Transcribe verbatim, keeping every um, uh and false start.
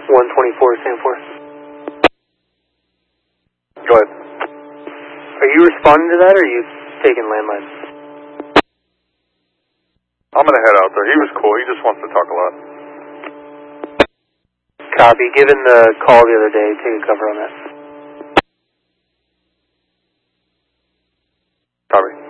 one twenty-four, stand for. Go ahead. Are you responding to that, or are you taking landline? I'm going to head out there. He was cool. He just wants to talk a lot. Copy. Given the call the other day, take a cover on that. Copy.